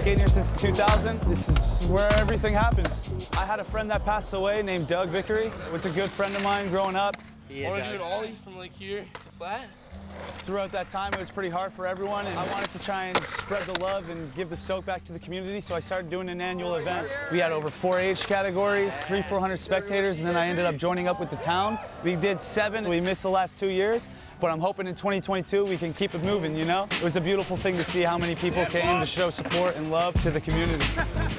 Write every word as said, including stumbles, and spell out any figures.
skating here since two thousand. This is where everything happens. I had a friend that passed away named Doug Vickery. He was a good friend of mine growing up. Yeah, want to do an ollie from like here to flat? Throughout that time, it was pretty hard for everyone, and I wanted to try and spread the love and give the soak back to the community, so I started doing an annual event. We had over four age categories, three, four hundred spectators, and then I ended up joining up with the town. We did seven. We missed the last two years, but I'm hoping in twenty twenty-two we can keep it moving, you know? It was a beautiful thing to see how many people came to show support and love to the community.